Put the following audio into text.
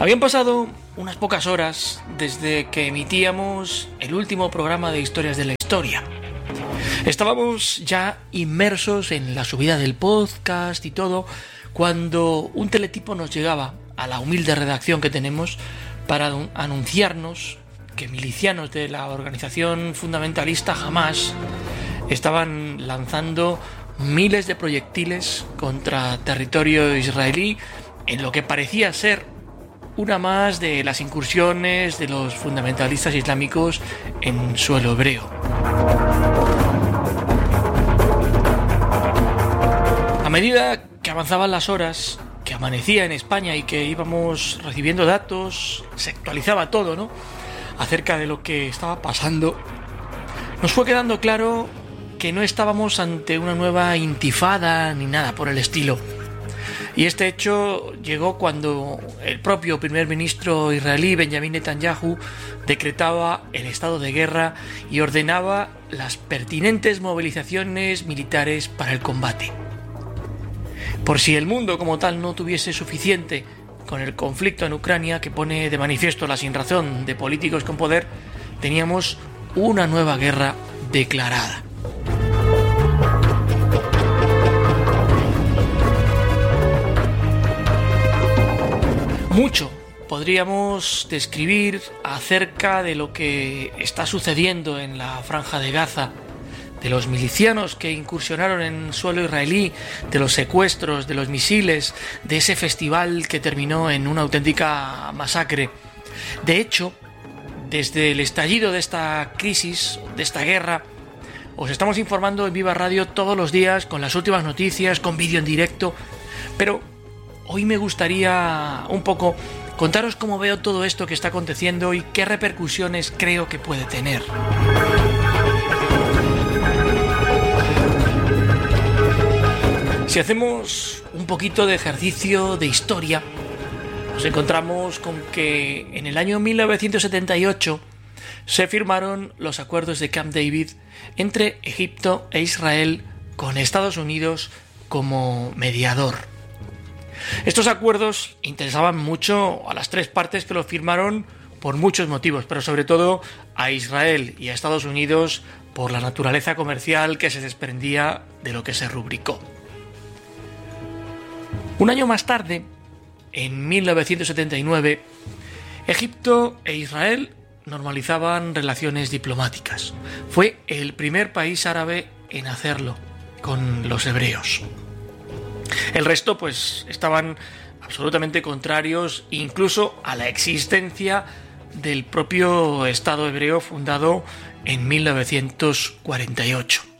Habían pasado unas pocas horas desde que emitíamos el último programa de Historias de la Historia. Estábamos ya inmersos en la subida del podcast y todo, cuando un teletipo nos llegaba a la humilde redacción que tenemos para anunciarnos que milicianos de la organización fundamentalista Hamás estaban lanzando miles de proyectiles contra territorio israelí en lo que parecía ser una más de las incursiones de los fundamentalistas islámicos en suelo hebreo. A medida que avanzaban las horas, que amanecía en España y que íbamos recibiendo datos, se actualizaba todo, ¿no?, acerca de lo que estaba pasando, nos fue quedando claro que no estábamos ante una nueva intifada ni nada por el estilo. Y este hecho llegó cuando el propio primer ministro israelí, Benjamin Netanyahu, decretaba el estado de guerra y ordenaba las pertinentes movilizaciones militares para el combate. Por si el mundo como tal no tuviese suficiente con el conflicto en Ucrania, que pone de manifiesto la sinrazón de políticos con poder, teníamos una nueva guerra declarada. Mucho podríamos describir acerca de lo que está sucediendo en la Franja de Gaza, de los milicianos que incursionaron en suelo israelí, de los secuestros, de los misiles, de ese festival que terminó en una auténtica masacre. De hecho, desde el estallido de esta crisis, de esta guerra, os estamos informando en Viva Radio todos los días con las últimas noticias, con vídeo en directo, pero hoy me gustaría un poco contaros cómo veo todo esto que está aconteciendo y qué repercusiones creo que puede tener. Si hacemos un poquito de ejercicio de historia, nos encontramos con que en el año 1978 se firmaron los acuerdos de Camp David entre Egipto e Israel, con Estados Unidos como mediador. Estos acuerdos interesaban mucho a las tres partes que lo firmaron por muchos motivos, pero sobre todo a Israel y a Estados Unidos por la naturaleza comercial que se desprendía de lo que se rubricó. Un año más tarde, en 1979, Egipto e Israel normalizaban relaciones diplomáticas. Fue el primer país árabe en hacerlo con los hebreos. El resto, pues, estaban absolutamente contrarios incluso a la existencia del propio Estado hebreo fundado en 1948.